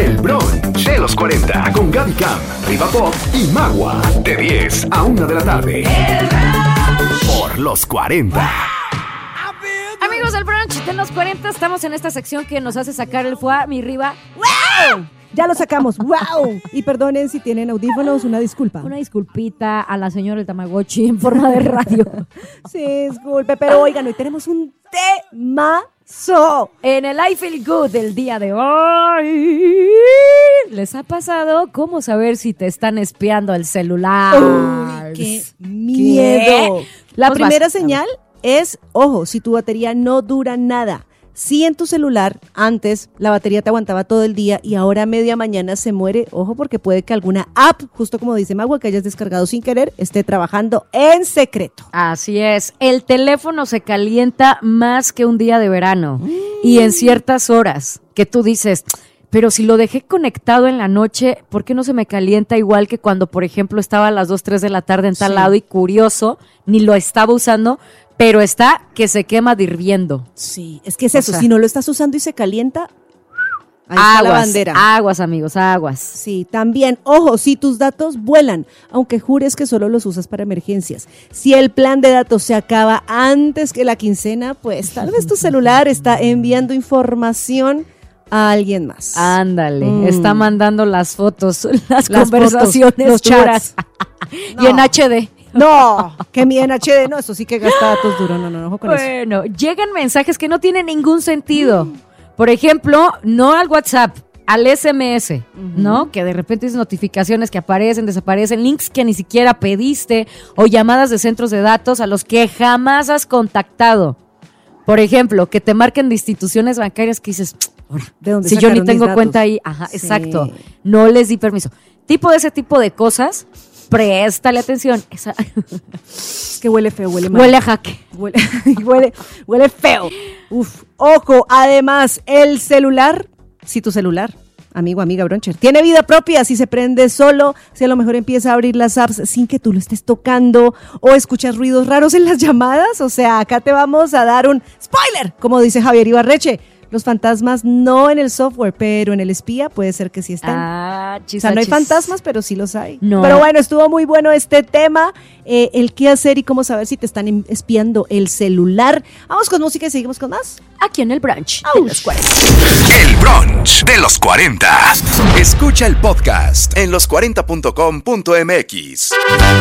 El brunch de los 40 con Gaby Cam, Riva Pop y Magua. De 10 a 1 de la tarde. Por los 40. Amigos del brunch de los 40, estamos en esta sección que nos hace sacar el foie, mi Riva. ¡Wow! Ya lo sacamos, ¡wow! Y perdonen si tienen audífonos, una disculpa. Una disculpita a la señora del Tamagotchi en forma de radio. Sí, disculpe, pero oigan, hoy tenemos un temazo. En el I Feel Good del día de hoy, ¿les ha pasado cómo saber si te están espiando el celular? ¡Uy, qué miedo! ¿Qué? La Pues primera vas, señal es, ojo, si tu batería no dura nada. Si en tu celular antes la batería te aguantaba todo el día y ahora a media mañana se muere, ojo, porque puede que alguna app, justo como dice Magua, que hayas descargado sin querer, esté trabajando en secreto. Así es, el teléfono se calienta más que un día de verano y en ciertas horas que tú dices, pero si lo dejé conectado en la noche, ¿por qué no se me calienta igual que cuando, por ejemplo, estaba a las 2, 3 de la tarde en tal lado y curioso, ni lo estaba usando, pero está que se quema de hirviendo? Sí, es que es eso, si no lo estás usando y se calienta, ahí está la bandera. Aguas, amigos, aguas. Sí, también, ojo, si tus datos vuelan, aunque jures que solo los usas para emergencias. Si el plan de datos se acaba antes que la quincena, pues tal vez tu celular está enviando información a alguien más. Ándale, está mandando las fotos, las conversaciones, fotos, los duras. No. Y en HD. No, que mi en HD, no, eso sí que gasta datos duros, no, ojo con eso. Bueno, llegan mensajes que no tienen ningún sentido. Por ejemplo, no al WhatsApp, al SMS, ¿no? Que de repente es notificaciones que aparecen, desaparecen, links que ni siquiera pediste o llamadas de centros de datos a los que jamás has contactado. Por ejemplo, que te marquen de instituciones bancarias que dices, ahora, ¿de dónde si yo ni sacaron tengo mis cuenta datos? ahí, ajá, Sí. exacto, no les di permiso. Ese tipo de cosas, préstale atención. Esa, Es que huele feo, huele mal. huele a jaque. Huele feo. Uf, ojo, además, el celular, si tu celular, amigo, amiga, broncher, tiene vida propia, si se prende solo, si a lo mejor empieza a abrir las apps sin que tú lo estés tocando o escuchas ruidos raros en las llamadas, o sea, acá te vamos a dar un spoiler, como dice Javier Ibarreche. Los fantasmas no en el software, pero en el espía puede ser que sí están. O sea, no hay fantasmas, pero sí los hay. No. Pero bueno, estuvo muy bueno este tema, el qué hacer y cómo saber si te están espiando el celular. Vamos con música y seguimos con más. Aquí en el brunch de los 40. El brunch de los 40. Escucha el podcast en los40.com.mx.